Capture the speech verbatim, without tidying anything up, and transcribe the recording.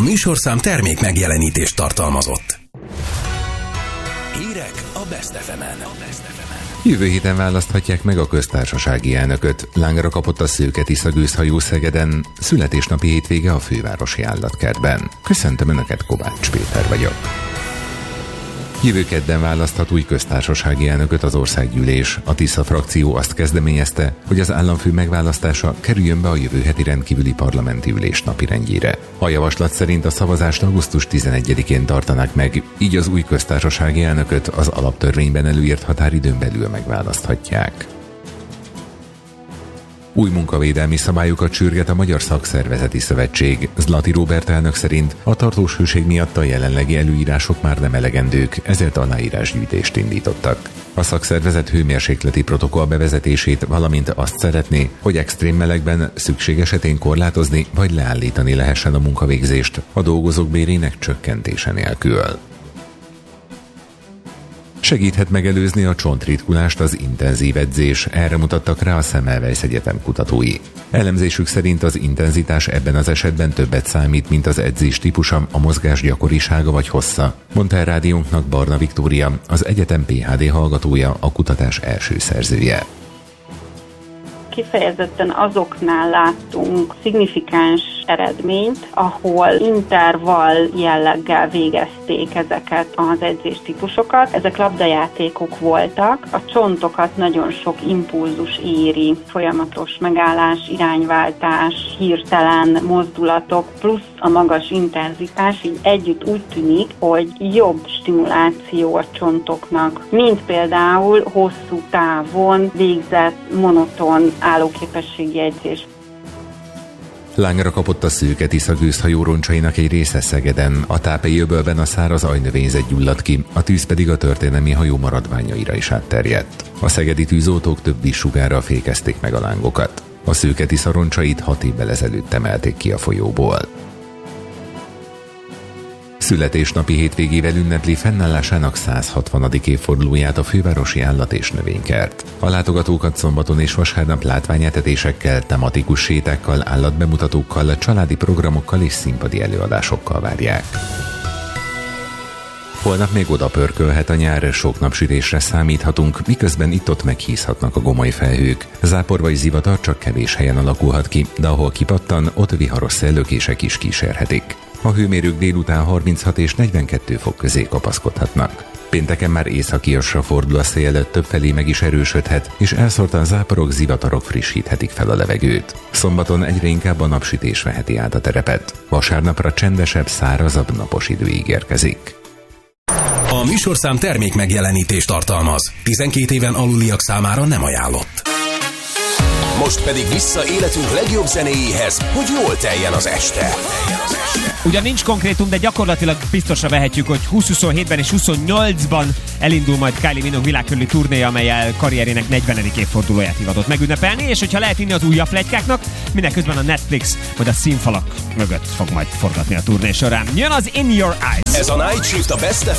műsorszám termék megjelenítést tartalmazott. Hírek a Best ef emen. Jövő héten választhatják meg a köztársasági elnököt. Lángra kapott a Szőke Tisza gőzhajó Szegeden, születésnapi hétvége a fővárosi állatkertben. Köszöntöm Önöket, Kovács Péter vagyok. Jövő kedden választhat új köztársasági elnököt az országgyűlés. A Tisza frakció azt kezdeményezte, hogy az államfő megválasztása kerüljön be a jövő heti rendkívüli parlamenti ülés napirendjére. A javaslat szerint a szavazást augusztus tizenegyedikén tartanák meg, így az új köztársasági elnököt az alaptörvényben előírt határidőn belül megválaszthatják. Új munkavédelmi szabályokat sürget a Magyar Szakszervezeti Szövetség. Zlati Róbert elnök szerint a tartós hőség miatt a jelenlegi előírások már nem elegendők, ezért aláírásgyűjtést indítottak. A szakszervezet hőmérsékleti protokoll bevezetését, valamint azt szeretné, hogy extrém melegben szükség esetén korlátozni vagy leállítani lehessen a munkavégzést a dolgozók bérének csökkentése nélkül. Segíthet megelőzni a csontritkulást az intenzív edzés, erre mutattak rá a Semmelweis Egyetem kutatói. Elemzésük szerint az intenzitás ebben az esetben többet számít, mint az edzés típusa, a mozgás gyakorisága vagy hossza, mondta el rádiónknak Barna Viktória, az egyetem pé há dé hallgatója, a kutatás első szerzője. Kifejezetten azoknál láttunk szignifikáns eredményt, ahol intervall jelleggel végezték ezeket az edzéstípusokat. Ezek labdajátékok voltak, a csontokat nagyon sok impulzus éri, folyamatos megállás, irányváltás, hirtelen mozdulatok, plusz a magas intenzitás, így együtt úgy tűnik, hogy jobb stimuláció a csontoknak, mint például hosszú távon végzett monoton állóképességi edzés. Lángra kapott a Szőke Tisza gőzhajó roncsainak egy része Szegeden. A Tápei öbölben a száraz ajnövényzet gyulladt ki, a tűz pedig a történelmi hajó maradványaira is átterjedt. A szegedi tűzoltók több vízsugárral fékezték meg a lángokat. A Szőke Tisza roncsait hat évvel ezelőtt emelték ki a folyóból. Születésnapi hétvégével ünnepli fennállásának száz hatvanadik évfordulóját a fővárosi állat- és növénykert. A látogatókat szombaton és vasárnap látványetetésekkel, tematikus sétákkal, állatbemutatókkal, családi programokkal és színpadi előadásokkal várják. Holnap még oda pörkölhet a nyár, sok napsütésre számíthatunk, miközben itt-ott meghízhatnak a gomoly felhők. Zápor vagy zivatar csak kevés helyen alakulhat ki, de ahol kipattan, ott viharos szellőkések is kísérhetik. A hőmérők délután harminchat és negyvenkettő fok közé kapaszkodhatnak. Pénteken már északiasra fordul a szél, többfelé meg is erősödhet, és elszórtan záporok, zivatarok frissíthetik fel a levegőt. Szombaton egyre inkább a napsütés veheti át a terepet. Vasárnapra csendesebb, szárazabb napos idő ígérkezik. A műsorszám termék megjelenítést tartalmaz. tizenkét éven aluliak számára nem ajánlott. Most pedig vissza életünk legjobb zenéjéhez, hogy jól teljen az este. Ugyan nincs konkrétum, de gyakorlatilag biztosra vehetjük, hogy húsz-huszonhétben és huszonnyolcban elindul majd Kylie Minogue világkörüli turnéja, amellyel karrierének negyvenedik évfordulóját hivatott megünnepelni, és hogyha lehet inni az újabb pletykáknak, mindeközben a Netflix vagy a színfalak mögött fog majd forgatni a turné során. Jön az In Your Eyes. Ez a Night Shift a Best